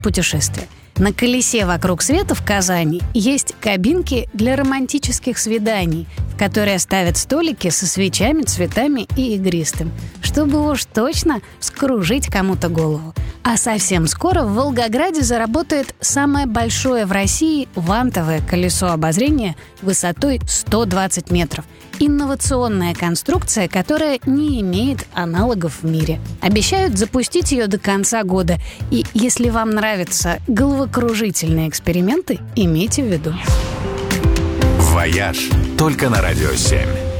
путешествия. На колесе вокруг света в Казани есть кабинки для романтических свиданий, в которые ставят столики со свечами, цветами и игристым, чтобы уж точно вскружить кому-то голову. А совсем скоро в Волгограде заработает самое большое в России вантовое колесо обозрения высотой 120 метров. Инновационная конструкция, которая не имеет аналогов в мире. Обещают запустить ее до конца года. И если вам нравятся головокружительные эксперименты, имейте в виду. «Вояж» только на Радио 7.